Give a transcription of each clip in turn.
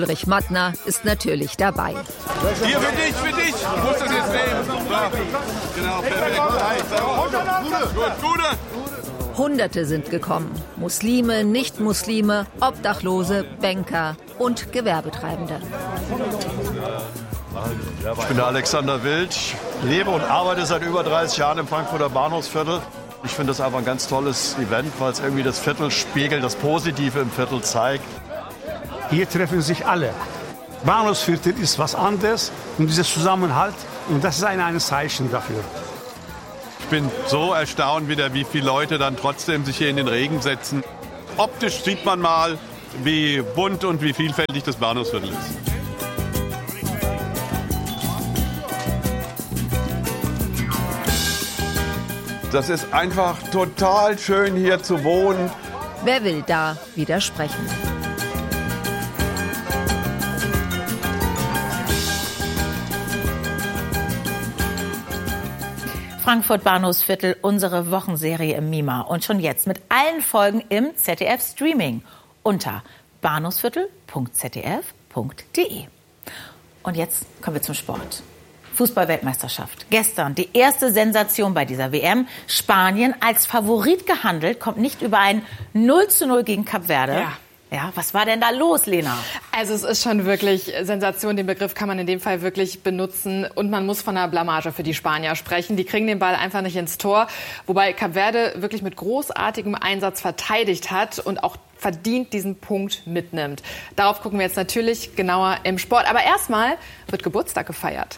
Ulrich Mattner ist natürlich dabei. Hier für dich. Du musst das jetzt nehmen. So. Genau, perfekt. Gut. Hunderte sind gekommen. Muslime, Nicht-Muslime, Obdachlose, Banker und Gewerbetreibende. Ich bin der Alexander Wild. Ich lebe und arbeite seit über 30 Jahren im Frankfurter Bahnhofsviertel. Ich finde das einfach ein ganz tolles Event, weil es irgendwie das Viertel spiegelt, das Positive im Viertel zeigt. Hier treffen sich alle. Bahnhofsviertel ist was anderes und dieser Zusammenhalt, und das ist ein Zeichen dafür. Ich bin so erstaunt wieder, wie viele Leute dann trotzdem sich hier in den Regen setzen. Optisch sieht man mal, wie bunt und wie vielfältig das Bahnhofsviertel ist. Das ist einfach total schön, hier zu wohnen. Wer will da widersprechen? Frankfurt Bahnhofsviertel, unsere Wochenserie im MiMa. Und schon jetzt mit allen Folgen im ZDF-Streaming unter bahnhofsviertel.zdf.de. Und jetzt kommen wir zum Sport. Fußball-Weltmeisterschaft. Gestern die erste Sensation bei dieser WM. Spanien als Favorit gehandelt, kommt nicht über ein 0:0 gegen Kap Verde. Ja, was war denn da los, Lena? Also es ist schon wirklich Sensation, den Begriff kann man in dem Fall wirklich benutzen. Und man muss von einer Blamage für die Spanier sprechen. Die kriegen den Ball einfach nicht ins Tor. Wobei Kap Verde wirklich mit großartigem Einsatz verteidigt hat und auch verdient diesen Punkt mitnimmt. Darauf gucken wir jetzt natürlich genauer im Sport. Aber erstmal wird Geburtstag gefeiert.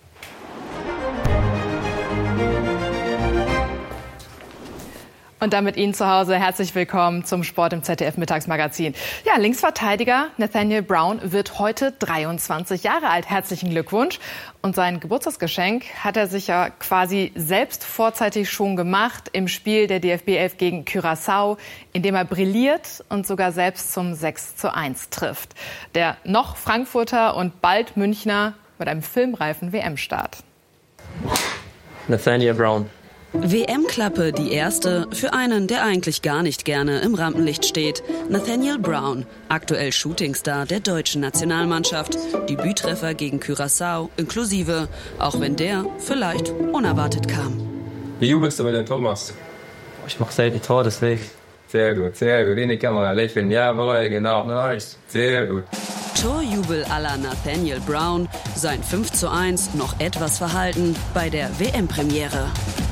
Und damit Ihnen zu Hause herzlich willkommen zum Sport im ZDF-Mittagsmagazin. Ja, Linksverteidiger Nathaniel Brown wird heute 23 Jahre alt. Herzlichen Glückwunsch. Und sein Geburtstagsgeschenk hat er sich ja quasi selbst vorzeitig schon gemacht im Spiel der DFB 11 gegen Curaçao, in dem er brilliert und sogar selbst zum 6:1 trifft. Der noch Frankfurter und bald Münchner mit einem filmreifen WM-Start. Nathaniel Brown. WM-Klappe, die erste, für einen, der eigentlich gar nicht gerne im Rampenlicht steht. Nathaniel Brown, aktuell Shootingstar der deutschen Nationalmannschaft. Debüttreffer gegen Curaçao inklusive, auch wenn der vielleicht unerwartet kam. Wie jubelst du, wenn du ein Tor machst? Ich mach selten Tor, deswegen. Sehr gut. In die Kamera lächeln. Jawohl, genau. Nice. Sehr gut. Torjubel à la Nathaniel Brown, sein 5:1 noch etwas verhalten bei der WM-Premiere.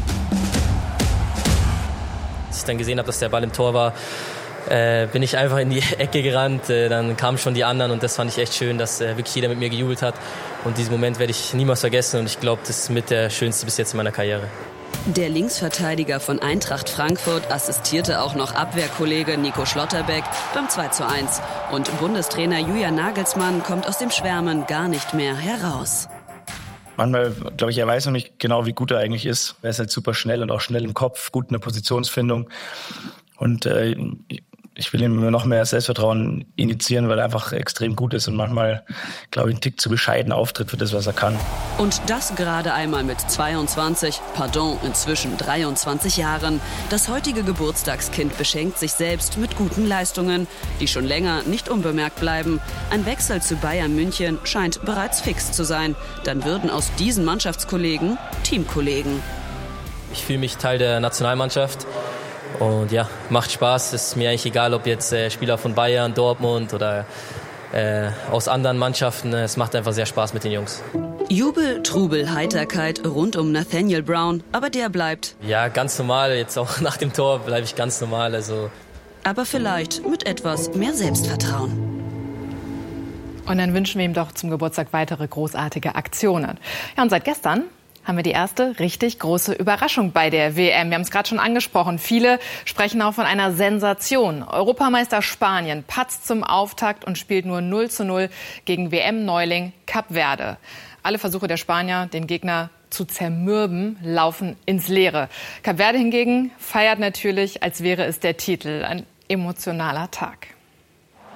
Als ich dann gesehen habe, dass der Ball im Tor war, bin ich einfach in die Ecke gerannt. Dann kamen schon die anderen und das fand ich echt schön, dass wirklich jeder mit mir gejubelt hat. Und diesen Moment werde ich niemals vergessen und ich glaube, das ist mit der schönste bis jetzt in meiner Karriere. Der Linksverteidiger von Eintracht Frankfurt assistierte auch noch Abwehrkollege Nico Schlotterbeck beim 2:1. Und Bundestrainer Julian Nagelsmann kommt aus dem Schwärmen gar nicht mehr heraus. Manchmal, glaube ich, er weiß noch nicht genau, wie gut er eigentlich ist. Er ist halt super schnell und auch schnell im Kopf, gut in der Positionsfindung. Und ich will ihm noch mehr Selbstvertrauen initiieren, weil er einfach extrem gut ist und manchmal, glaube ich, ein Tick zu bescheiden auftritt für das, was er kann. Und das gerade einmal mit 22, inzwischen 23 Jahren. Das heutige Geburtstagskind beschenkt sich selbst mit guten Leistungen, die schon länger nicht unbemerkt bleiben. Ein Wechsel zu Bayern München scheint bereits fix zu sein. Dann würden aus diesen Mannschaftskollegen Teamkollegen. Ich fühle mich Teil der Nationalmannschaft. Und ja, macht Spaß. Es ist mir eigentlich egal, ob jetzt Spieler von Bayern, Dortmund oder aus anderen Mannschaften. Es macht einfach sehr Spaß mit den Jungs. Jubel, Trubel, Heiterkeit rund um Nathaniel Brown, aber der bleibt. Ja, ganz normal. Jetzt auch nach dem Tor bleibe ich ganz normal. Aber vielleicht mit etwas mehr Selbstvertrauen. Und dann wünschen wir ihm doch zum Geburtstag weitere großartige Aktionen. Ja, und seit gestern haben wir die erste richtig große Überraschung bei der WM. Wir haben es gerade schon angesprochen. Viele sprechen auch von einer Sensation. Europameister Spanien patzt zum Auftakt und spielt nur 0:0 gegen WM-Neuling Kap Verde. Alle Versuche der Spanier, den Gegner zu zermürben, laufen ins Leere. Kap Verde hingegen feiert natürlich, als wäre es der Titel. Ein emotionaler Tag.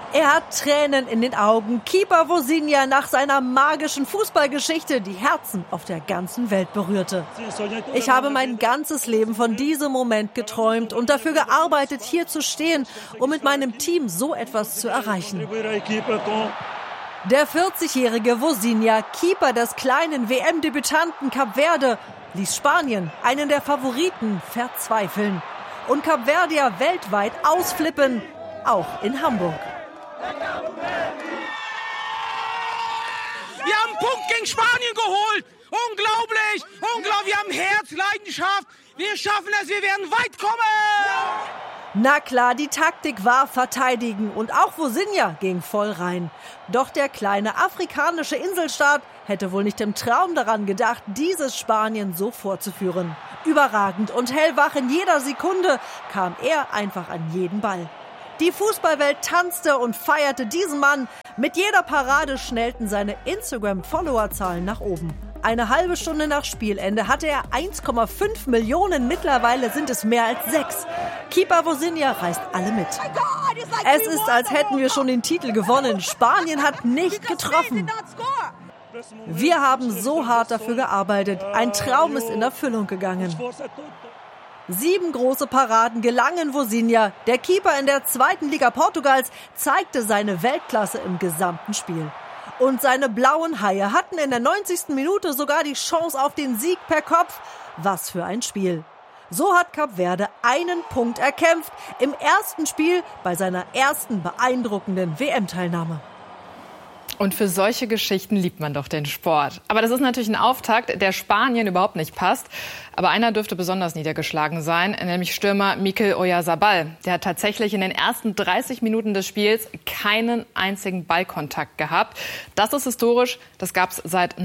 Er hat Tränen in den Augen. Keeper Vozinha nach seiner magischen Fußballgeschichte die Herzen auf der ganzen Welt berührte. Ich habe mein ganzes Leben von diesem Moment geträumt und dafür gearbeitet, hier zu stehen, um mit meinem Team so etwas zu erreichen. Der 40-jährige Vozinha, Keeper des kleinen WM-Debütanten Kap Verde, ließ Spanien, einen der Favoriten, verzweifeln. Und Kapverdier weltweit ausflippen, auch in Hamburg. Wir haben einen Punkt gegen Spanien geholt. Unglaublich, unglaublich. Wir haben Herz, Leidenschaft. Wir schaffen es, wir werden weit kommen. Na klar, die Taktik war verteidigen und auch Vozinha ging voll rein. Doch der kleine afrikanische Inselstaat hätte wohl nicht im Traum daran gedacht, dieses Spanien so vorzuführen. Überragend und hellwach in jeder Sekunde kam er einfach an jeden Ball. Die Fußballwelt tanzte und feierte diesen Mann. Mit jeder Parade schnellten seine Instagram-Followerzahlen nach oben. Eine halbe Stunde nach Spielende hatte er 1,5 Millionen. Mittlerweile sind es mehr als 6. Keeper Vozinha reißt alle mit. Es ist, als hätten wir schon den Titel gewonnen. Spanien hat nicht getroffen. Wir haben so hart dafür gearbeitet. Ein Traum ist in Erfüllung gegangen. 7 große Paraden gelangen Vozinha. Der Keeper in der 2. Liga Portugals zeigte seine Weltklasse im gesamten Spiel. Und seine blauen Haie hatten in der 90. Minute sogar die Chance auf den Sieg per Kopf. Was für ein Spiel. So hat Kap Verde einen Punkt erkämpft im ersten Spiel bei seiner ersten beeindruckenden WM-Teilnahme. Und für solche Geschichten liebt man doch den Sport. Aber das ist natürlich ein Auftakt, der Spanien überhaupt nicht passt. Aber einer dürfte besonders niedergeschlagen sein, nämlich Stürmer Mikel Oyarzabal. Der hat tatsächlich in den ersten 30 Minuten des Spiels keinen einzigen Ballkontakt gehabt. Das ist historisch, das gab es seit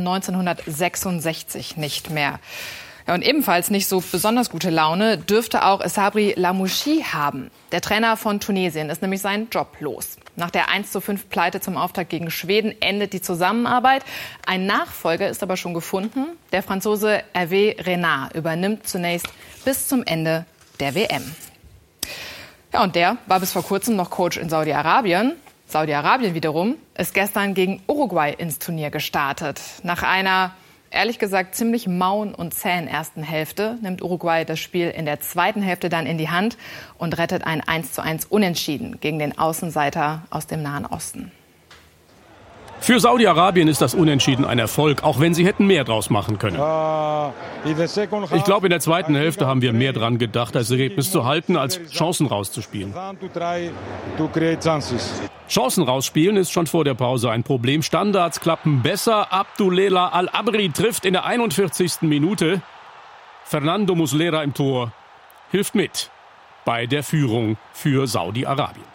1966 nicht mehr. Ja, und ebenfalls nicht so besonders gute Laune dürfte auch Sabri Lamouchi haben. Der Trainer von Tunesien ist nämlich seinen Job los. Nach der 1:5 Pleite zum Auftakt gegen Schweden endet die Zusammenarbeit. Ein Nachfolger ist aber schon gefunden. Der Franzose Hervé Renard übernimmt zunächst bis zum Ende der WM. Ja, und der war bis vor kurzem noch Coach in Saudi-Arabien. Saudi-Arabien wiederum ist gestern gegen Uruguay ins Turnier gestartet. Nach einer ehrlich gesagt ziemlich mauen und zähen ersten Hälfte nimmt Uruguay das Spiel in der zweiten Hälfte dann in die Hand und rettet ein 1:1 Unentschieden gegen den Außenseiter aus dem Nahen Osten. Für Saudi-Arabien ist das Unentschieden ein Erfolg, auch wenn sie hätten mehr draus machen können. Ich glaube, in der zweiten Hälfte haben wir mehr dran gedacht, das Ergebnis zu halten, als Chancen rauszuspielen. Chancen rausspielen ist schon vor der Pause ein Problem. Standards klappen besser. Abdulela Al-Abri trifft in der 41. Minute. Fernando Muslera im Tor hilft mit bei der Führung für Saudi-Arabien.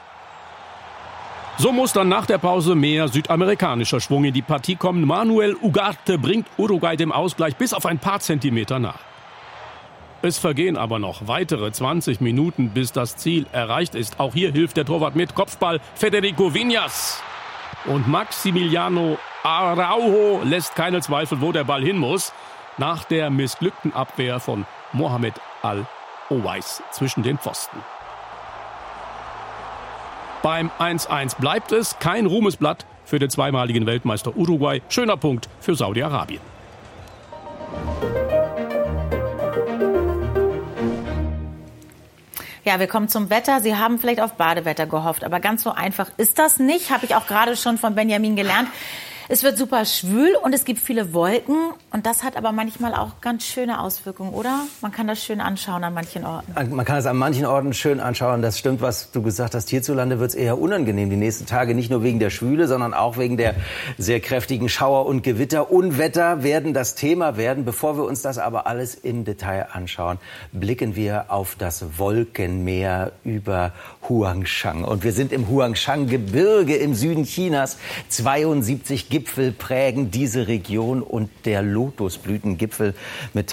So muss dann nach der Pause mehr südamerikanischer Schwung in die Partie kommen. Manuel Ugarte bringt Uruguay dem Ausgleich bis auf ein paar Zentimeter nah. Es vergehen aber noch weitere 20 Minuten, bis das Ziel erreicht ist. Auch hier hilft der Torwart mit. Kopfball Federico Viñas. Und Maximiliano Araujo lässt keine Zweifel, wo der Ball hin muss. Nach der missglückten Abwehr von Mohamed Al-Owais zwischen den Pfosten. Beim 1:1 bleibt es kein Ruhmesblatt für den zweimaligen Weltmeister Uruguay. Schöner Punkt für Saudi-Arabien. Ja, wir kommen zum Wetter. Sie haben vielleicht auf Badewetter gehofft, aber ganz so einfach ist das nicht. Habe ich auch gerade schon von Benjamin gelernt. Es wird super schwül und es gibt viele Wolken. Und das hat aber manchmal auch ganz schöne Auswirkungen, oder? Man kann das schön anschauen an manchen Orten. Man kann es an manchen Orten schön anschauen. Das stimmt, was du gesagt hast. Hierzulande wird es eher unangenehm die nächsten Tage. Nicht nur wegen der Schwüle, sondern auch wegen der sehr kräftigen Schauer und Gewitter. Unwetter werden das Thema werden. Bevor wir uns das aber alles im Detail anschauen, blicken wir auf das Wolkenmeer über Huangshan. Und wir sind im Huangshan-Gebirge im Süden Chinas. 72 Gipfel prägen diese Region und der Lotusblütengipfel mit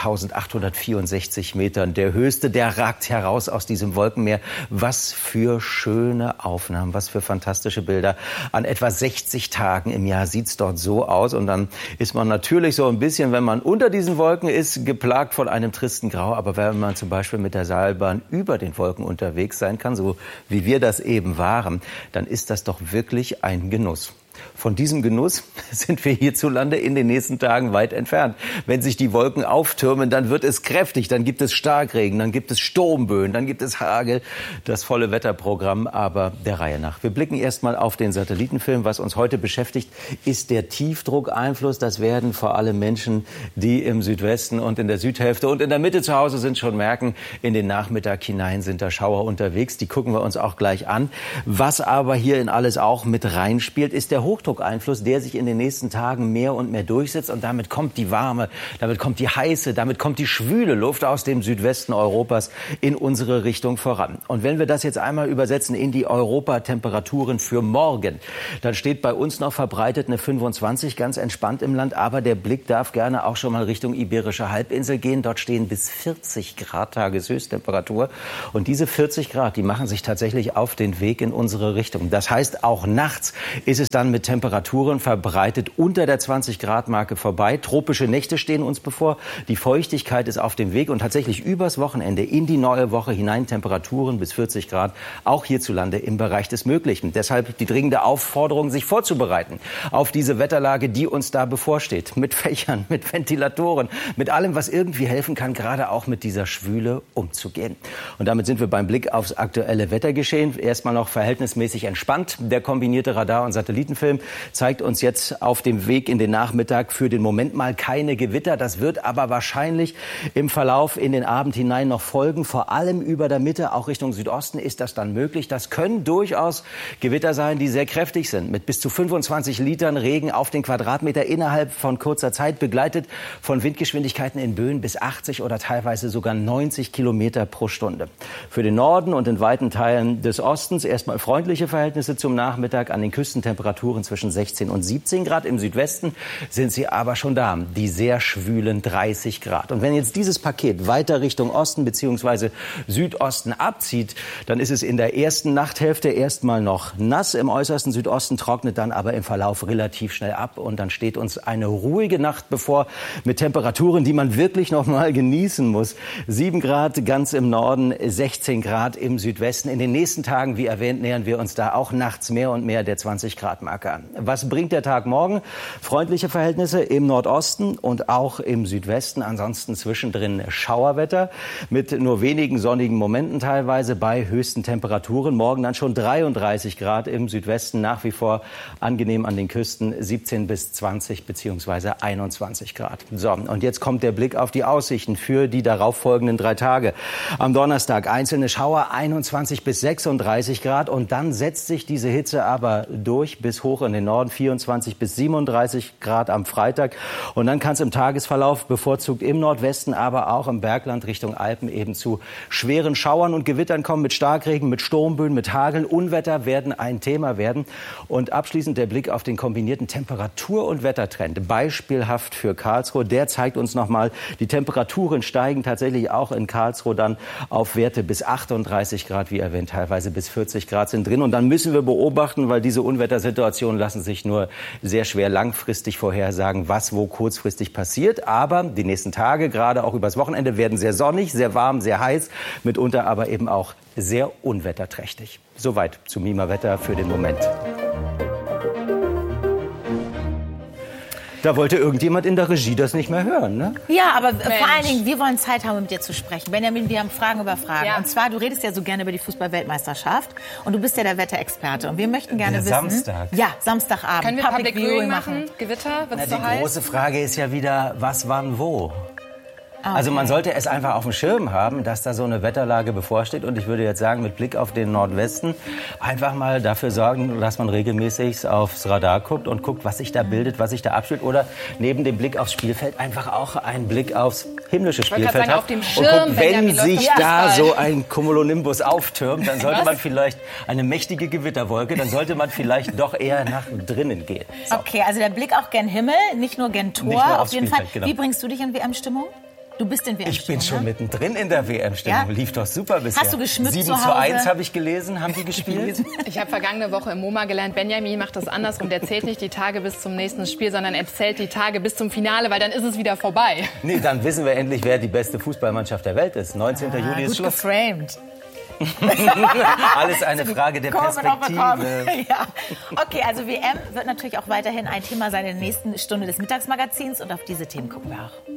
1864 Metern. Der höchste, der ragt heraus aus diesem Wolkenmeer. Was für schöne Aufnahmen, was für fantastische Bilder. An etwa 60 Tagen im Jahr sieht's dort so aus. Und dann ist man natürlich so ein bisschen, wenn man unter diesen Wolken ist, geplagt von einem tristen Grau. Aber wenn man zum Beispiel mit der Seilbahn über den Wolken unterwegs sein kann, so wie wir das eben waren, dann ist das doch wirklich ein Genuss. Von diesem Genuss sind wir hierzulande in den nächsten Tagen weit entfernt. Wenn sich die Wolken auftürmen, dann wird es kräftig, dann gibt es Starkregen, dann gibt es Sturmböen, dann gibt es Hagel. Das volle Wetterprogramm, aber der Reihe nach. Wir blicken erst mal auf den Satellitenfilm. Was uns heute beschäftigt, ist der Tiefdruckeinfluss. Das werden vor allem Menschen, die im Südwesten und in der Südhälfte und in der Mitte zu Hause sind, schon merken. In den Nachmittag hinein sind da Schauer unterwegs. Die gucken wir uns auch gleich an. Was aber hier in alles auch mit reinspielt, ist der Hochdruckeinfluss, der sich in den nächsten Tagen mehr und mehr durchsetzt. Und damit kommt die warme, damit kommt die heiße, damit kommt die schwüle Luft aus dem Südwesten Europas in unsere Richtung voran. Und wenn wir das jetzt einmal übersetzen in die Europatemperaturen für morgen, dann steht bei uns noch verbreitet eine 25, ganz entspannt im Land. Aber der Blick darf gerne auch schon mal Richtung Iberische Halbinsel gehen. Dort stehen bis 40 Grad Tageshöchsttemperatur. Und diese 40 Grad, die machen sich tatsächlich auf den Weg in unsere Richtung. Das heißt, auch nachts ist es dann mit Temperaturen verbreitet unter der 20-Grad-Marke vorbei. Tropische Nächte stehen uns bevor. Die Feuchtigkeit ist auf dem Weg und tatsächlich übers Wochenende in die neue Woche hinein Temperaturen bis 40 Grad, auch hierzulande im Bereich des Möglichen. Deshalb die dringende Aufforderung, sich vorzubereiten auf diese Wetterlage, die uns da bevorsteht. Mit Fächern, mit Ventilatoren, mit allem, was irgendwie helfen kann, gerade auch mit dieser Schwüle umzugehen. Und damit sind wir beim Blick aufs aktuelle Wettergeschehen. Erstmal noch verhältnismäßig entspannt. Der kombinierte Radar- und Satellitenfilm zeigt uns jetzt auf dem Weg in den Nachmittag für den Moment mal keine Gewitter. Das wird aber wahrscheinlich im Verlauf in den Abend hinein noch folgen. Vor allem über der Mitte, auch Richtung Südosten, ist das dann möglich. Das können durchaus Gewitter sein, die sehr kräftig sind. Mit bis zu 25 Litern Regen auf den Quadratmeter innerhalb von kurzer Zeit, begleitet von Windgeschwindigkeiten in Böen bis 80 oder teilweise sogar 90 Kilometer pro Stunde. Für den Norden und in weiten Teilen des Ostens erstmal freundliche Verhältnisse zum Nachmittag, an den Küstentemperaturen zwischen 16 und 17 Grad. Im Südwesten sind sie aber schon da, die sehr schwülen 30 Grad. Und wenn jetzt dieses Paket weiter Richtung Osten bzw. Südosten abzieht, dann ist es in der ersten Nachthälfte erstmal noch nass. Im äußersten Südosten trocknet dann aber im Verlauf relativ schnell ab. Und dann steht uns eine ruhige Nacht bevor mit Temperaturen, die man wirklich noch mal genießen muss. 7 Grad ganz im Norden, 16 Grad im Südwesten. In den nächsten Tagen, wie erwähnt, nähern wir uns da auch nachts mehr und mehr der 20-Grad-Marke an. Was bringt der Tag morgen? Freundliche Verhältnisse im Nordosten und auch im Südwesten. Ansonsten zwischendrin Schauerwetter mit nur wenigen sonnigen Momenten teilweise bei höchsten Temperaturen. Morgen dann schon 33 Grad im Südwesten, nach wie vor angenehm an den Küsten 17 bis 20 bzw. 21 Grad. So, und jetzt kommt der Blick auf die Aussichten für die darauffolgenden 3 Tage. Am Donnerstag einzelne Schauer 21 bis 36 Grad und dann setzt sich diese Hitze aber durch bis hoch in den Norden, 24 bis 37 Grad am Freitag. Und dann kann es im Tagesverlauf bevorzugt im Nordwesten, aber auch im Bergland Richtung Alpen eben zu schweren Schauern und Gewittern kommen mit Starkregen, mit Sturmböen, mit Hageln. Unwetter werden ein Thema werden. Und abschließend der Blick auf den kombinierten Temperatur- und Wettertrend. Beispielhaft für Karlsruhe. Der zeigt uns nochmal, die Temperaturen steigen tatsächlich auch in Karlsruhe dann auf Werte bis 38 Grad, wie erwähnt, teilweise bis 40 Grad sind drin. Und dann müssen wir beobachten, weil diese Unwettersituationen lassen sich nur sehr schwer langfristig vorhersagen, was wo kurzfristig passiert. Aber die nächsten Tage, gerade auch übers Wochenende, werden sehr sonnig, sehr warm, sehr heiß, mitunter aber eben auch sehr unwetterträchtig. Soweit zu Mimer-Wetter für den Moment. Da wollte irgendjemand in der Regie das nicht mehr hören, ne? Ja, aber vor allen Dingen, wir wollen Zeit haben, mit dir zu sprechen. Benjamin, wir haben Fragen über Fragen. Ja. Und zwar, du redest ja so gerne über die Fußball-Weltmeisterschaft und du bist ja der Wetterexperte. Und wir möchten gerne wissen... Samstag. Ja, Samstagabend. Können wir Public Viewing machen? Gewitter? Wird's so heiß? Die große Frage ist ja wieder, was, wann, wo? Okay. Also man sollte es einfach auf dem Schirm haben, dass da so eine Wetterlage bevorsteht. Und ich würde jetzt sagen, mit Blick auf den Nordwesten einfach mal dafür sorgen, dass man regelmäßig aufs Radar guckt und guckt, was sich da bildet, was sich da abspielt. Oder neben dem Blick aufs Spielfeld einfach auch einen Blick aufs himmlische Spielfeld hat. Auf dem Schirm, und guckt, wenn sich da so ein Cumulonimbus auftürmt, dann sollte man vielleicht eine mächtige Gewitterwolke, dann sollte man vielleicht doch eher nach drinnen gehen. So. Okay, also der Blick auch gern Himmel, nicht nur gern Tor. Auf jeden Fall. Genau. Wie bringst du dich in WM-Stimmung? Du bist in WM-Stimmung. Ich bin schon mittendrin in der WM-Stimmung. Ja? Lief doch super bisher. Hast du geschmückt zu Hause? 7:1 habe ich gelesen. Haben die gespielt? Ich habe vergangene Woche im MoMA gelernt, Benjamin macht das andersrum. Der zählt nicht die Tage bis zum nächsten Spiel, sondern er zählt die Tage bis zum Finale, weil dann ist es wieder vorbei. Nee, dann wissen wir endlich, wer die beste Fußballmannschaft der Welt ist. 19. Juli ist Schluss. Geframed. Alles eine Frage der Perspektive. Ja. Okay, also WM wird natürlich auch weiterhin ein Thema sein in der nächsten Stunde des Mittagsmagazins. Und auf diese Themen gucken wir auch.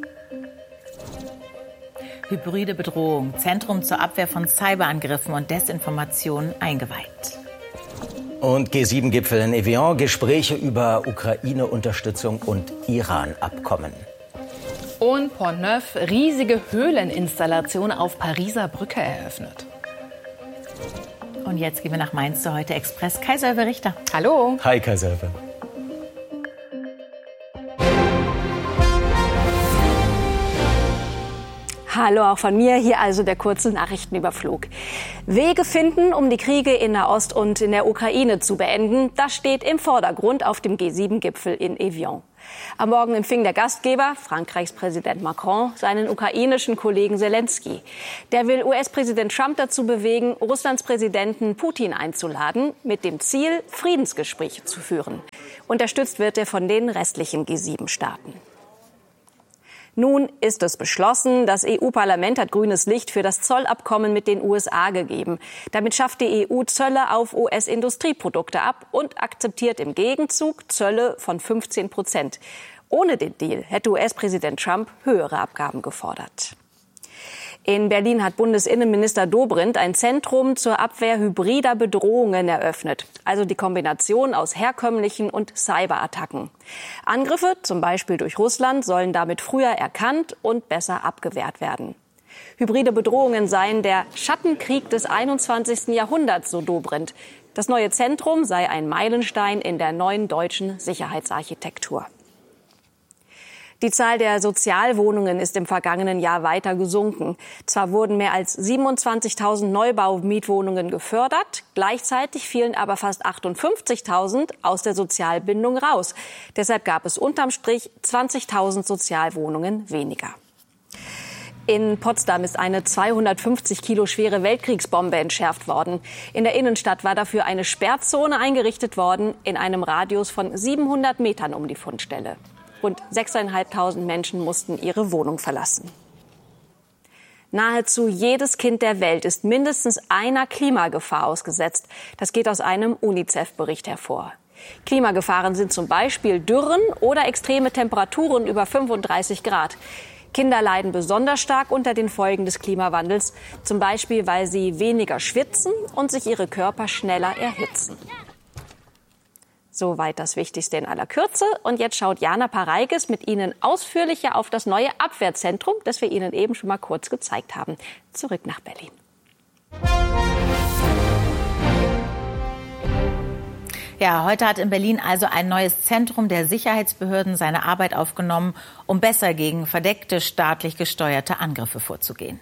Hybride Bedrohung, Zentrum zur Abwehr von Cyberangriffen und Desinformation eingeweiht. Und G7-Gipfel in Evian, Gespräche über Ukraine-Unterstützung und Iran-Abkommen. Und Pont-Neuf, riesige Höhleninstallation auf Pariser Brücke eröffnet. Und jetzt gehen wir nach Mainz zu Heute Express. Kai Sölve-Richter. Hallo. Hi, Kai Sölve. Hallo auch von mir, hier also der kurze Nachrichtenüberflug. Wege finden, um die Kriege in Nahost und in der Ukraine zu beenden, das steht im Vordergrund auf dem G7-Gipfel in Evian. Am Morgen empfing der Gastgeber, Frankreichs Präsident Macron, seinen ukrainischen Kollegen Zelensky. Der will US-Präsident Trump dazu bewegen, Russlands Präsidenten Putin einzuladen, mit dem Ziel, Friedensgespräche zu führen. Unterstützt wird er von den restlichen G7-Staaten. Nun ist es beschlossen. Das EU-Parlament hat grünes Licht für das Zollabkommen mit den USA gegeben. Damit schafft die EU Zölle auf US-Industrieprodukte ab und akzeptiert im Gegenzug Zölle von 15%. Ohne den Deal hätte US-Präsident Trump höhere Abgaben gefordert. In Berlin hat Bundesinnenminister Dobrindt ein Zentrum zur Abwehr hybrider Bedrohungen eröffnet. Also die Kombination aus herkömmlichen und Cyberattacken. Angriffe, zum Beispiel durch Russland, sollen damit früher erkannt und besser abgewehrt werden. Hybride Bedrohungen seien der Schattenkrieg des 21. Jahrhunderts, so Dobrindt. Das neue Zentrum sei ein Meilenstein in der neuen deutschen Sicherheitsarchitektur. Die Zahl der Sozialwohnungen ist im vergangenen Jahr weiter gesunken. Zwar wurden mehr als 27.000 Neubau-Mietwohnungen gefördert, gleichzeitig fielen aber fast 58.000 aus der Sozialbindung raus. Deshalb gab es unterm Strich 20.000 Sozialwohnungen weniger. In Potsdam ist eine 250 Kilo schwere Weltkriegsbombe entschärft worden. In der Innenstadt war dafür eine Sperrzone eingerichtet worden, in einem Radius von 700 Metern um die Fundstelle. Rund 6.500 Menschen mussten ihre Wohnung verlassen. Nahezu jedes Kind der Welt ist mindestens einer Klimagefahr ausgesetzt. Das geht aus einem UNICEF-Bericht hervor. Klimagefahren sind zum Beispiel Dürren oder extreme Temperaturen über 35 Grad. Kinder leiden besonders stark unter den Folgen des Klimawandels, zum Beispiel weil sie weniger schwitzen und sich ihre Körper schneller erhitzen. Soweit das Wichtigste in aller Kürze. Und jetzt schaut Jana Pareikes mit Ihnen ausführlicher auf das neue Abwehrzentrum, das wir Ihnen eben schon mal kurz gezeigt haben. Zurück nach Berlin. Ja, heute hat in Berlin also ein neues Zentrum der Sicherheitsbehörden seine Arbeit aufgenommen, um besser gegen verdeckte, staatlich gesteuerte Angriffe vorzugehen.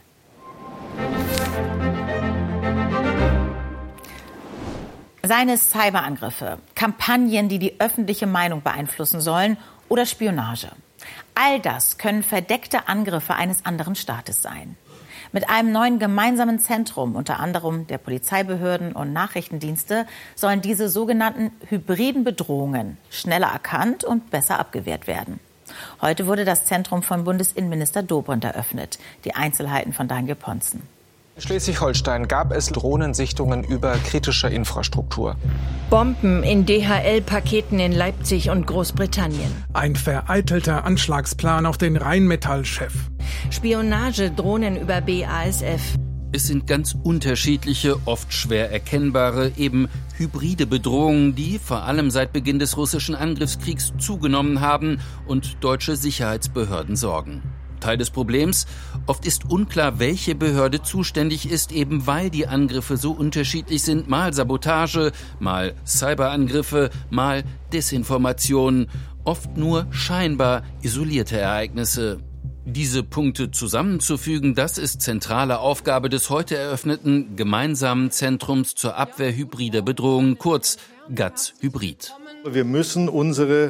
Seien es Cyberangriffe, Kampagnen, die die öffentliche Meinung beeinflussen sollen, oder Spionage. All das können verdeckte Angriffe eines anderen Staates sein. Mit einem neuen gemeinsamen Zentrum, unter anderem der Polizeibehörden und Nachrichtendienste, sollen diese sogenannten hybriden Bedrohungen schneller erkannt und besser abgewehrt werden. Heute wurde das Zentrum von Bundesinnenminister Dobrindt eröffnet. Die Einzelheiten von Daniel Ponzen. In Schleswig-Holstein gab es Drohnensichtungen über kritische Infrastruktur. Bomben in DHL-Paketen in Leipzig und Großbritannien. Ein vereitelter Anschlagsplan auf den Rheinmetall-Chef. Spionagedrohnen über BASF. Es sind ganz unterschiedliche, oft schwer erkennbare, eben hybride Bedrohungen, die vor allem seit Beginn des russischen Angriffskriegs zugenommen haben und deutsche Sicherheitsbehörden sorgen. Teil des Problems: Oft ist unklar, welche Behörde zuständig ist, eben weil die Angriffe so unterschiedlich sind. Mal Sabotage, mal Cyberangriffe, mal Desinformation. Oft nur scheinbar isolierte Ereignisse. Diese Punkte zusammenzufügen, das ist zentrale Aufgabe des heute eröffneten gemeinsamen Zentrums zur Abwehr hybrider Bedrohungen, kurz GATS Hybrid. Wir müssen unsere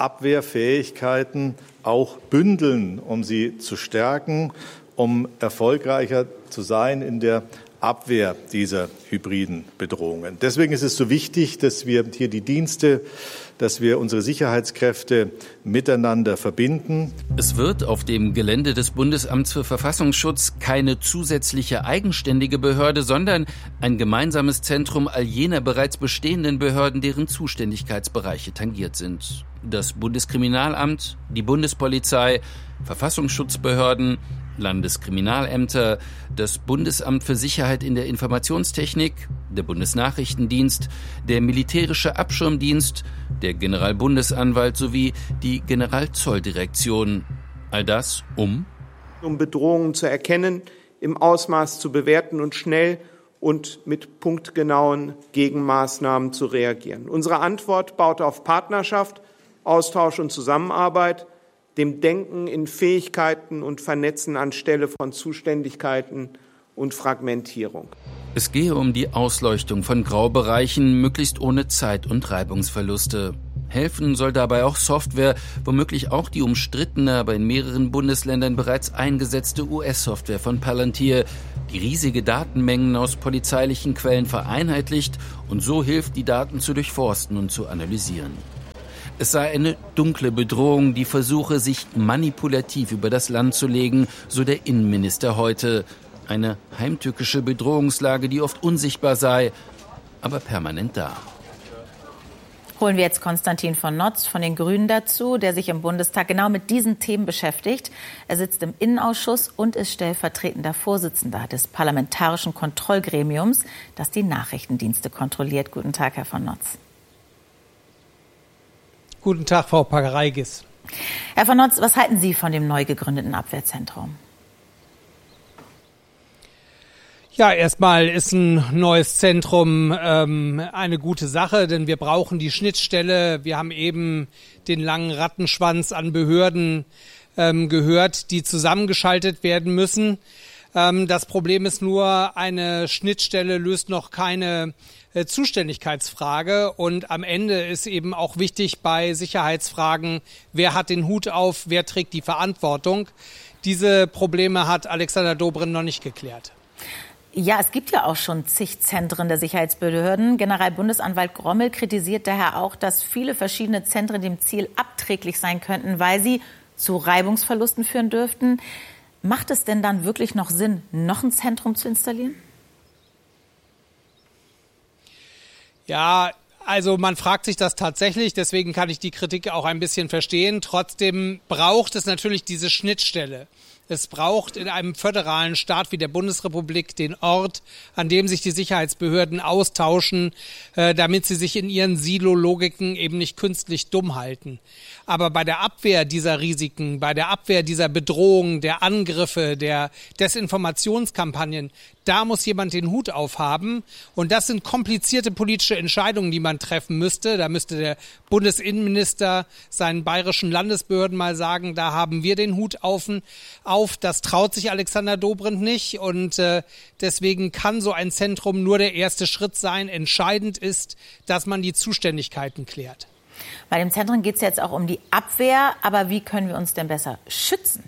Abwehrfähigkeiten auch bündeln, um sie zu stärken, um erfolgreicher zu sein in der Abwehr dieser hybriden Bedrohungen. Deswegen ist es so wichtig, dass wir hier die Dienste, dass wir unsere Sicherheitskräfte miteinander verbinden. Es wird auf dem Gelände des Bundesamts für Verfassungsschutz keine zusätzliche eigenständige Behörde, sondern ein gemeinsames Zentrum all jener bereits bestehenden Behörden, deren Zuständigkeitsbereiche tangiert sind. Das Bundeskriminalamt, die Bundespolizei, Verfassungsschutzbehörden, Landeskriminalämter, das Bundesamt für Sicherheit in der Informationstechnik, der Bundesnachrichtendienst, der militärische Abschirmdienst, der Generalbundesanwalt sowie die Generalzolldirektion. All das um Bedrohungen zu erkennen, im Ausmaß zu bewerten und schnell und mit punktgenauen Gegenmaßnahmen zu reagieren. Unsere Antwort baut auf Partnerschaft, Austausch und Zusammenarbeit, dem Denken in Fähigkeiten und Vernetzen anstelle von Zuständigkeiten und Fragmentierung. Es gehe um die Ausleuchtung von Graubereichen, möglichst ohne Zeit- und Reibungsverluste. Helfen soll dabei auch Software, womöglich auch die umstrittene, aber in mehreren Bundesländern bereits eingesetzte US-Software von Palantir, die riesige Datenmengen aus polizeilichen Quellen vereinheitlicht und so hilft, die Daten zu durchforsten und zu analysieren. Es sei eine dunkle Bedrohung, die versuche, sich manipulativ über das Land zu legen, so der Innenminister heute. Eine heimtückische Bedrohungslage, die oft unsichtbar sei, aber permanent da. Holen wir jetzt Konstantin von Notz von den Grünen dazu, der sich im Bundestag genau mit diesen Themen beschäftigt. Er sitzt im Innenausschuss und ist stellvertretender Vorsitzender des Parlamentarischen Kontrollgremiums, das die Nachrichtendienste kontrolliert. Guten Tag, Herr von Notz. Guten Tag, Frau Pagereigis. Herr von Notz, was halten Sie von dem neu gegründeten Abwehrzentrum? Ja, erstmal ist ein neues Zentrum eine gute Sache, denn wir brauchen die Schnittstelle. Wir haben eben den langen Rattenschwanz an Behörden gehört, die zusammengeschaltet werden müssen. Das Problem ist nur, eine Schnittstelle löst noch keine Zuständigkeitsfrage und am Ende ist eben auch wichtig bei Sicherheitsfragen, wer hat den Hut auf, wer trägt die Verantwortung. Diese Probleme hat Alexander Dobrindt noch nicht geklärt. Ja, es gibt ja auch schon zig Zentren der Sicherheitsbehörden. Generalbundesanwalt Grommel kritisiert daher auch, dass viele verschiedene Zentren dem Ziel abträglich sein könnten, weil sie zu Reibungsverlusten führen dürften. Macht es denn dann wirklich noch Sinn, noch ein Zentrum zu installieren? Ja, also man fragt sich das tatsächlich, deswegen kann ich die Kritik auch ein bisschen verstehen. Trotzdem braucht es natürlich diese Schnittstelle. Es braucht in einem föderalen Staat wie der Bundesrepublik den Ort, an dem sich die Sicherheitsbehörden austauschen, damit sie sich in ihren Silologiken eben nicht künstlich dumm halten. Aber bei der Abwehr dieser Risiken, bei der Abwehr dieser Bedrohungen, der Angriffe, der Desinformationskampagnen, da muss jemand den Hut aufhaben. Und das sind komplizierte politische Entscheidungen, die man treffen müsste. Da müsste der Bundesinnenminister seinen bayerischen Landesbehörden mal sagen, da haben wir den Hut auf. Das traut sich Alexander Dobrindt nicht. Und deswegen kann so ein Zentrum nur der erste Schritt sein. Entscheidend ist, dass man die Zuständigkeiten klärt. Bei dem Zentrum geht es jetzt auch um die Abwehr. Aber wie können wir uns denn besser schützen?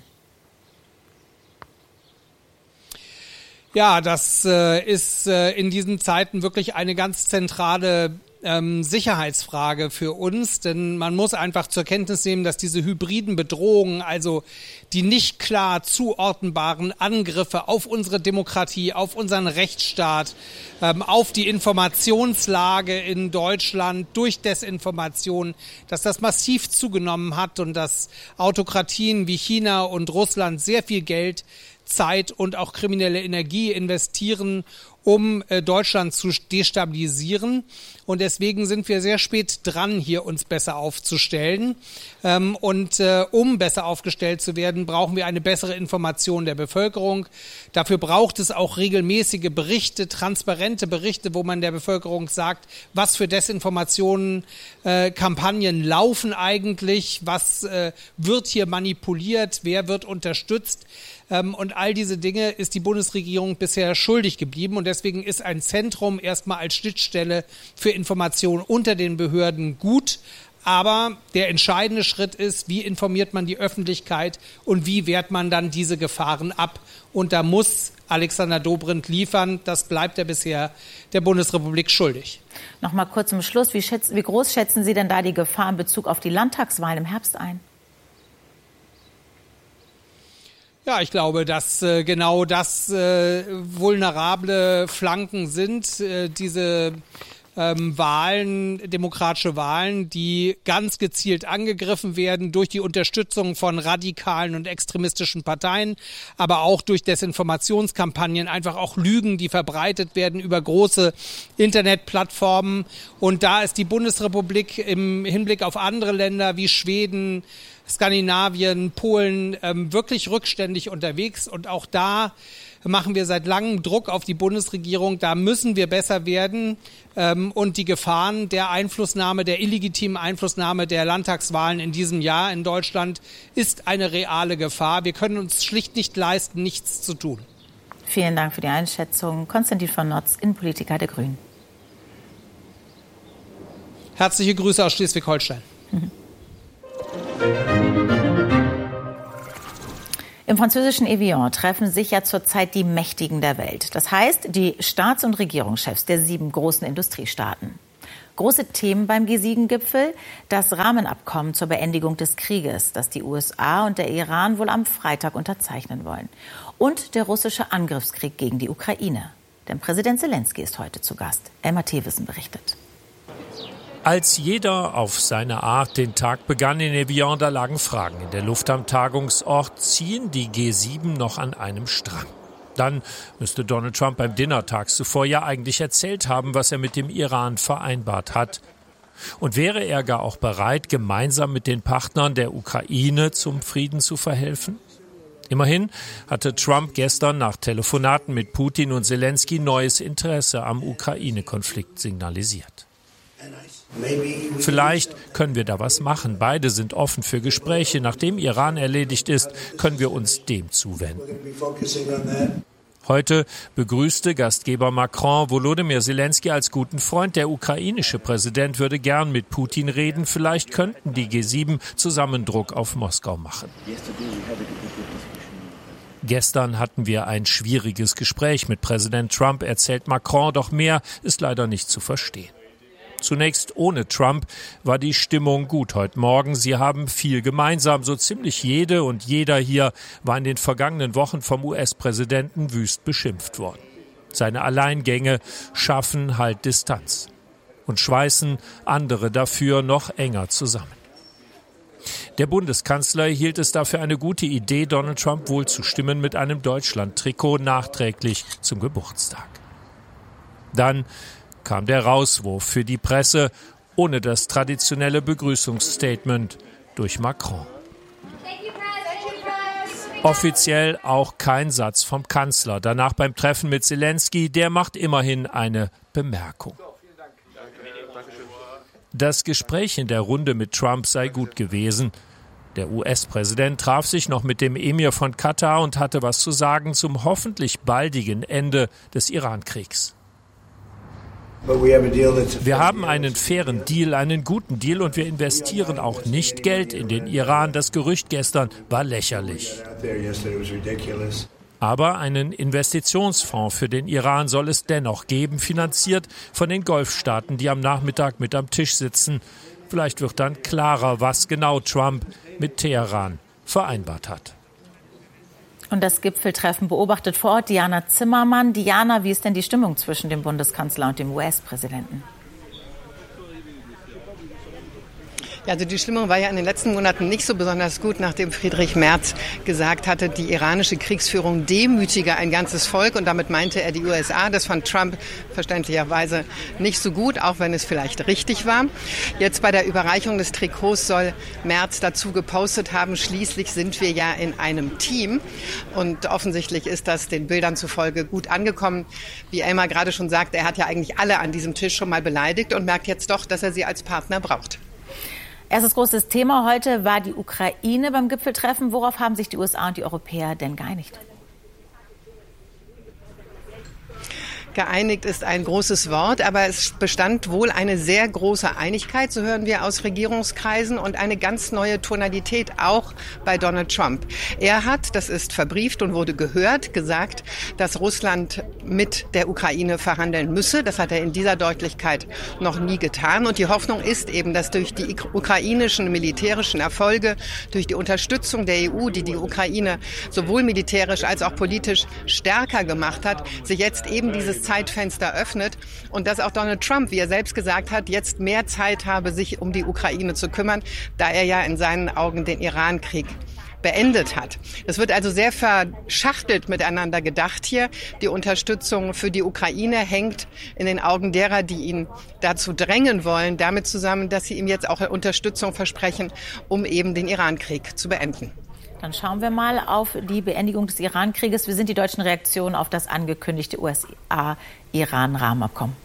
Ja, das ist in diesen Zeiten wirklich eine ganz zentrale Sicherheitsfrage für uns, denn man muss einfach zur Kenntnis nehmen, dass diese hybriden Bedrohungen, also die nicht klar zuordnenbaren Angriffe auf unsere Demokratie, auf unseren Rechtsstaat, auf die Informationslage in Deutschland durch Desinformation, dass das massiv zugenommen hat und dass Autokratien wie China und Russland sehr viel Geld, Zeit und auch kriminelle Energie investieren, um Deutschland zu destabilisieren. Und deswegen sind wir sehr spät dran, hier uns besser aufzustellen. Um besser aufgestellt zu werden, brauchen wir eine bessere Information der Bevölkerung. Dafür braucht es auch regelmäßige Berichte, transparente Berichte, wo man der Bevölkerung sagt, was für Desinformationen, Kampagnen laufen eigentlich, was wird hier manipuliert, wer wird unterstützt. Und all diese Dinge ist die Bundesregierung bisher schuldig geblieben. Und deswegen ist ein Zentrum erstmal als Schnittstelle für Information unter den Behörden gut. Aber der entscheidende Schritt ist, wie informiert man die Öffentlichkeit und wie wehrt man dann diese Gefahren ab. Und da muss Alexander Dobrindt liefern. Das bleibt er bisher der Bundesrepublik schuldig. Noch mal kurz zum Schluss. Wie groß schätzen Sie denn da die Gefahr in Bezug auf die Landtagswahlen im Herbst ein? Ja, ich glaube, dass genau das vulnerable Flanken sind, diese demokratische Wahlen, die ganz gezielt angegriffen werden durch die Unterstützung von radikalen und extremistischen Parteien, aber auch durch Desinformationskampagnen, einfach auch Lügen, die verbreitet werden über große Internetplattformen. Und da ist die Bundesrepublik im Hinblick auf andere Länder wie Schweden, Skandinavien, Polen wirklich rückständig unterwegs. Und auch da machen wir seit langem Druck auf die Bundesregierung. Da müssen wir besser werden. Und die Gefahren der Einflussnahme, der illegitimen Einflussnahme der Landtagswahlen in diesem Jahr in Deutschland ist eine reale Gefahr. Wir können uns schlicht nicht leisten, nichts zu tun. Vielen Dank für die Einschätzung. Konstantin von Notz, Innenpolitiker der Grünen. Herzliche Grüße aus Schleswig-Holstein. Im französischen Evian treffen sich ja zurzeit die Mächtigen der Welt. Das heißt, die Staats- und Regierungschefs der 7 großen Industriestaaten. Große Themen beim G7-Gipfel: das Rahmenabkommen zur Beendigung des Krieges, das die USA und der Iran wohl am Freitag unterzeichnen wollen. Und der russische Angriffskrieg gegen die Ukraine. Denn Präsident Zelensky ist heute zu Gast. Elmar Thewissen berichtet. Als jeder auf seine Art den Tag begann in Evian, da lagen Fragen in der Luft am Tagungsort. Ziehen die G7 noch an einem Strang? Dann müsste Donald Trump beim Dinner tags zuvor ja eigentlich erzählt haben, was er mit dem Iran vereinbart hat. Und wäre er gar auch bereit, gemeinsam mit den Partnern der Ukraine zum Frieden zu verhelfen? Immerhin hatte Trump gestern nach Telefonaten mit Putin und Zelensky neues Interesse am Ukraine-Konflikt signalisiert. Vielleicht können wir da was machen. Beide sind offen für Gespräche. Nachdem Iran erledigt ist, können wir uns dem zuwenden. Heute begrüßte Gastgeber Macron Volodymyr Zelensky als guten Freund. Der ukrainische Präsident würde gern mit Putin reden. Vielleicht könnten die G7 zusammen Druck auf Moskau machen. Gestern hatten wir ein schwieriges Gespräch mit Präsident Trump, erzählt Macron, doch mehr ist leider nicht zu verstehen. Zunächst ohne Trump war die Stimmung gut heute Morgen. Sie haben viel gemeinsam. So ziemlich jede und jeder hier war in den vergangenen Wochen vom US-Präsidenten wüst beschimpft worden. Seine Alleingänge schaffen halt Distanz und schweißen andere dafür noch enger zusammen. Der Bundeskanzler hielt es dafür eine gute Idee, Donald Trump wohl zu stimmen mit einem Deutschland-Trikot nachträglich zum Geburtstag. Dann kam der Rauswurf für die Presse ohne das traditionelle Begrüßungsstatement durch Macron. Offiziell auch kein Satz vom Kanzler. Danach beim Treffen mit Zelensky, der macht immerhin eine Bemerkung. Das Gespräch in der Runde mit Trump sei gut gewesen. Der US-Präsident traf sich noch mit dem Emir von Katar und hatte was zu sagen zum hoffentlich baldigen Ende des Iran-Kriegs. Wir haben einen fairen Deal, einen guten Deal, und wir investieren auch nicht Geld in den Iran. Das Gerücht gestern war lächerlich. Aber einen Investitionsfonds für den Iran soll es dennoch geben, finanziert von den Golfstaaten, die am Nachmittag mit am Tisch sitzen. Vielleicht wird dann klarer, was genau Trump mit Teheran vereinbart hat. Und das Gipfeltreffen beobachtet vor Ort Diana Zimmermann. Diana, wie ist denn die Stimmung zwischen dem Bundeskanzler und dem US-Präsidenten? Ja, also die Stimmung war ja in den letzten Monaten nicht so besonders gut, nachdem Friedrich Merz gesagt hatte, die iranische Kriegsführung demütige ein ganzes Volk. Und damit meinte er die USA. Das fand Trump verständlicherweise nicht so gut, auch wenn es vielleicht richtig war. Jetzt bei der Überreichung des Trikots soll Merz dazu gepostet haben, schließlich sind wir ja in einem Team. Und offensichtlich ist das den Bildern zufolge gut angekommen. Wie Elmar gerade schon sagte, er hat ja eigentlich alle an diesem Tisch schon mal beleidigt und merkt jetzt doch, dass er sie als Partner braucht. Erstes großes Thema heute war die Ukraine beim Gipfeltreffen. Worauf haben sich die USA und die Europäer denn geeinigt? Geeinigt ist ein großes Wort, aber es bestand wohl eine sehr große Einigkeit, so hören wir aus Regierungskreisen, und eine ganz neue Tonalität auch bei Donald Trump. Er hat, das ist verbrieft und wurde gehört, gesagt, dass Russland mit der Ukraine verhandeln müsse. Das hat er in dieser Deutlichkeit noch nie getan. Und die Hoffnung ist eben, dass durch die ukrainischen militärischen Erfolge, durch die Unterstützung der EU, die die Ukraine sowohl militärisch als auch politisch stärker gemacht hat, sich jetzt eben dieses Zeitfenster öffnet und dass auch Donald Trump, wie er selbst gesagt hat, jetzt mehr Zeit habe, sich um die Ukraine zu kümmern, da er ja in seinen Augen den Irankrieg beendet hat. Es wird also sehr verschachtelt miteinander gedacht hier. Die Unterstützung für die Ukraine hängt in den Augen derer, die ihn dazu drängen wollen, damit zusammen, dass sie ihm jetzt auch Unterstützung versprechen, um eben den Irankrieg zu beenden. Dann schauen wir mal auf die Beendigung des Irankrieges. Wie sind die deutschen Reaktionen auf das angekündigte USA-Iran-Rahmenabkommen?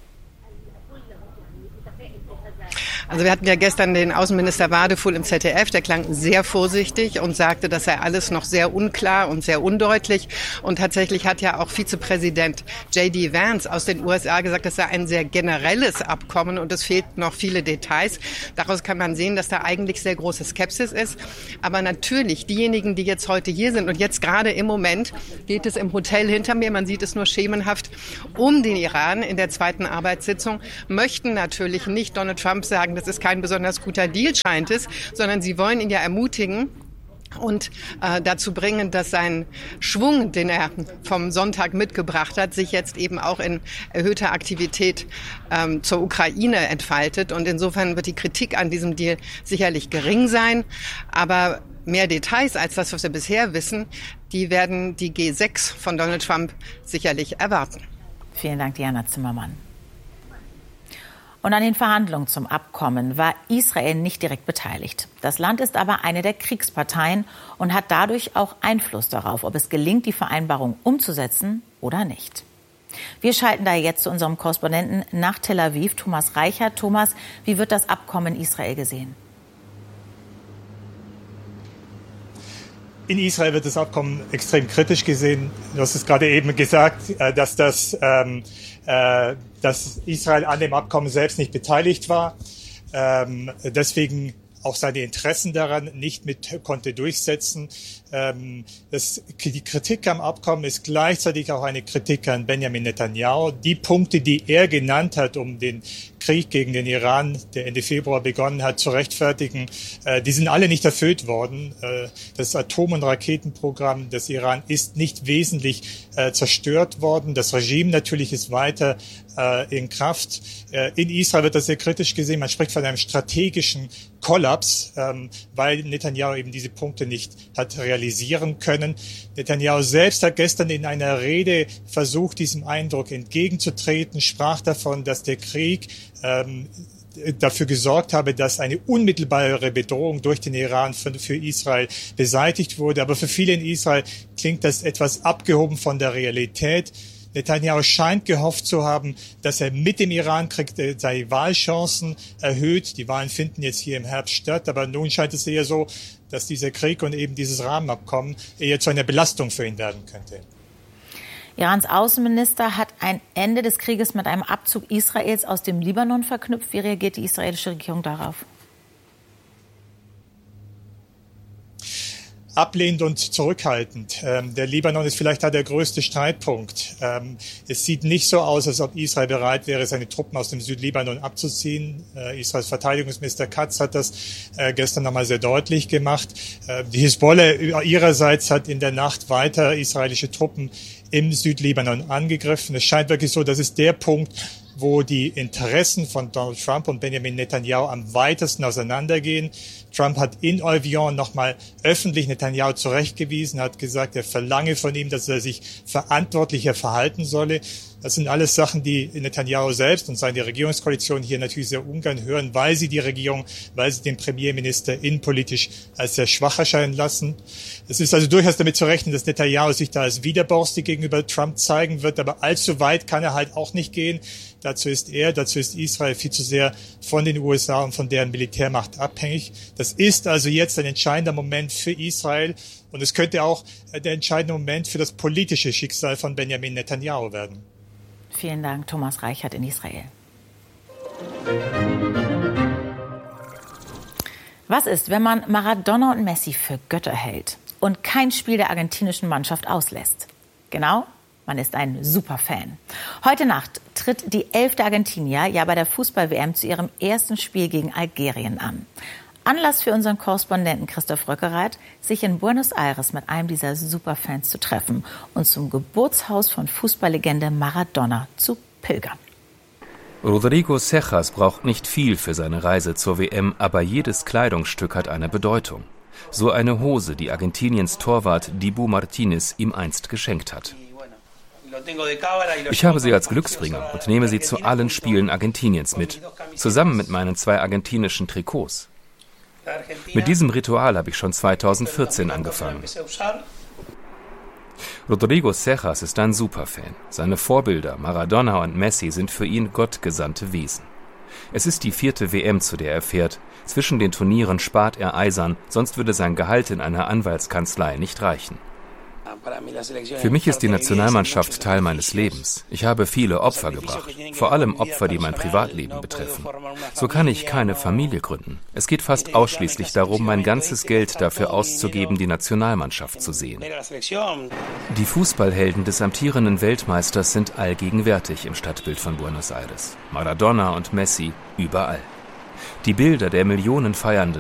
Also wir hatten ja gestern den Außenminister Wadefuhl im ZDF, der klang sehr vorsichtig und sagte, das sei alles noch sehr unklar und sehr undeutlich. Und tatsächlich hat ja auch Vizepräsident J.D. Vance aus den USA gesagt, das sei ein sehr generelles Abkommen und es fehlten noch viele Details. Daraus kann man sehen, dass da eigentlich sehr große Skepsis ist. Aber natürlich, diejenigen, die jetzt heute hier sind und jetzt gerade im Moment geht es im Hotel hinter mir, man sieht es nur schemenhaft, um den Iran in der zweiten Arbeitssitzung, möchten natürlich nicht Donald Trump sagen, das ist kein besonders guter Deal, scheint es, sondern sie wollen ihn ja ermutigen und dazu bringen, dass sein Schwung, den er vom Sonntag mitgebracht hat, sich jetzt eben auch in erhöhter Aktivität zur Ukraine entfaltet. Und insofern wird die Kritik an diesem Deal sicherlich gering sein. Aber mehr Details als das, was wir bisher wissen, die werden die G6 von Donald Trump sicherlich erwarten. Vielen Dank, Diana Zimmermann. Und an den Verhandlungen zum Abkommen war Israel nicht direkt beteiligt. Das Land ist aber eine der Kriegsparteien und hat dadurch auch Einfluss darauf, ob es gelingt, die Vereinbarung umzusetzen oder nicht. Wir schalten da jetzt zu unserem Korrespondenten nach Tel Aviv, Thomas Reichert. Thomas, wie wird das Abkommen in Israel gesehen? In Israel wird das Abkommen extrem kritisch gesehen. Du hast es gerade eben gesagt, dass Israel an dem Abkommen selbst nicht beteiligt war, deswegen auch seine Interessen daran nicht mit konnte durchsetzen. Die Kritik am Abkommen ist gleichzeitig auch eine Kritik an Benjamin Netanyahu. Die Punkte, die er genannt hat, um den Krieg gegen den Iran, der Ende Februar begonnen hat, zu rechtfertigen, die sind alle nicht erfüllt worden. Das Atom- und Raketenprogramm des Iran ist nicht wesentlich zerstört worden. Das Regime natürlich ist weiter in Kraft. In Israel wird das sehr kritisch gesehen. Man spricht von einem strategischen Kollaps, weil Netanyahu eben diese Punkte nicht hat realisieren können. Netanyahu selbst hat gestern in einer Rede versucht, diesem Eindruck entgegenzutreten, sprach davon, dass der Krieg dafür gesorgt habe, dass eine unmittelbare Bedrohung durch den Iran für Israel beseitigt wurde. Aber für viele in Israel klingt das etwas abgehoben von der Realität. Netanyahu scheint gehofft zu haben, dass er mit dem Irankrieg seine Wahlchancen erhöht. Die Wahlen finden jetzt hier im Herbst statt, aber nun scheint es eher so, dass dieser Krieg und eben dieses Rahmenabkommen eher zu einer Belastung für ihn werden könnte. Irans Außenminister hat ein Ende des Krieges mit einem Abzug Israels aus dem Libanon verknüpft. Wie reagiert die israelische Regierung darauf? Ablehnend und zurückhaltend. Der Libanon ist vielleicht da der größte Streitpunkt. Es sieht nicht so aus, als ob Israel bereit wäre, seine Truppen aus dem Südlibanon abzuziehen. Israels Verteidigungsminister Katz hat das gestern nochmal sehr deutlich gemacht. Die Hisbollah ihrerseits hat in der Nacht weiter israelische Truppen im Südlibanon angegriffen. Es scheint wirklich so, das ist der Punkt, wo die Interessen von Donald Trump und Benjamin Netanyahu am weitesten auseinandergehen. Trump hat in Evian nochmal öffentlich Netanyahu zurechtgewiesen, hat gesagt, er verlange von ihm, dass er sich verantwortlicher verhalten solle. Das sind alles Sachen, die Netanyahu selbst und seine Regierungskoalition hier natürlich sehr ungern hören, weil sie die Regierung, weil sie den Premierminister innenpolitisch als sehr schwach erscheinen lassen. Es ist also durchaus damit zu rechnen, dass Netanyahu sich da als widerborstig gegenüber Trump zeigen wird, aber allzu weit kann er halt auch nicht gehen. Dazu ist Israel viel zu sehr von den USA und von deren Militärmacht abhängig. Das ist also jetzt ein entscheidender Moment für Israel und es könnte auch der entscheidende Moment für das politische Schicksal von Benjamin Netanyahu werden. Vielen Dank, Thomas Reichert in Israel. Was ist, wenn man Maradona und Messi für Götter hält und kein Spiel der argentinischen Mannschaft auslässt? Genau, man ist ein Superfan. Heute Nacht tritt die 11. Argentinier ja bei der Fußball-WM zu ihrem ersten Spiel gegen Algerien an. Anlass für unseren Korrespondenten Christoph Röckerath, sich in Buenos Aires mit einem dieser Superfans zu treffen und zum Geburtshaus von Fußballlegende Maradona zu pilgern. Rodrigo Cejas braucht nicht viel für seine Reise zur WM, aber jedes Kleidungsstück hat eine Bedeutung. So eine Hose, die Argentiniens Torwart Dibu Martínez ihm einst geschenkt hat. Ich habe sie als Glücksbringer und nehme sie zu allen Spielen Argentiniens mit, zusammen mit meinen 2 argentinischen Trikots. Mit diesem Ritual habe ich schon 2014 angefangen. Rodrigo Cejas ist ein Superfan. Seine Vorbilder Maradona und Messi sind für ihn gottgesandte Wesen. Es ist die 4. WM, zu der er fährt. Zwischen den Turnieren spart er eisern, sonst würde sein Gehalt in einer Anwaltskanzlei nicht reichen. Für mich ist die Nationalmannschaft Teil meines Lebens. Ich habe viele Opfer gebracht, vor allem Opfer, die mein Privatleben betreffen. So kann ich keine Familie gründen. Es geht fast ausschließlich darum, mein ganzes Geld dafür auszugeben, die Nationalmannschaft zu sehen. Die Fußballhelden des amtierenden Weltmeisters sind allgegenwärtig im Stadtbild von Buenos Aires. Maradona und Messi überall. Die Bilder der Millionen Feiernden